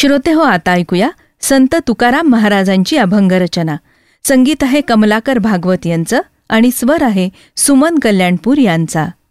श्रोते हो, आता ऐकूया संत तुकाराम महाराजांची अभंगरचना. संगीत आहे कमलाकर भागवत यांचं आणि स्वर आहे सुमन कल्याणपूर यांचा.